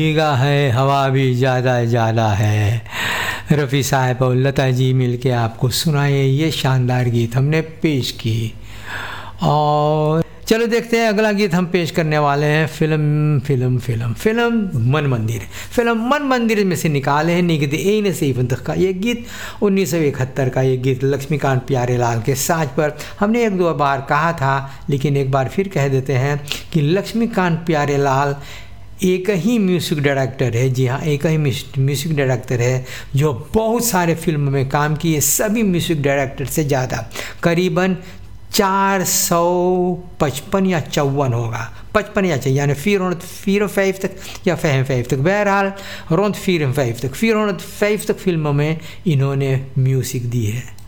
भीगा है हवा भी ज़्यादा ज़्यादा है। रफ़ी साहब और लता जी मिलके आपको सुनाए ये शानदार गीत हमने पेश की। और चलो देखते हैं अगला गीत हम पेश करने वाले हैं फिल्म मन मंदिर। फिल्म मन मंदिर में से निकाले हैं निगद ए नसीब तक का ये गीत 1971 का ये गीत लक्ष्मीकांत प्यारेलाल के साज पर। हमने एक दो बार कहा था लेकिन एक बार फिर कह देते हैं कि लक्ष्मीकांत प्यारेलाल एक ही म्यूज़िक डायरेक्टर है। जी हाँ, एक ही म्यूज़िक डायरेक्टर है जो बहुत सारे फिल्म में काम किए। सभी म्यूज़िक डायरेक्टर से ज़्यादा करीबन 455 या 54 होगा, 55 या चाहिए यानी 405 तक या 55 तक, बहरहाल अराउंड 405 तक फिल्मों में इन्होंने म्यूज़िक दी है।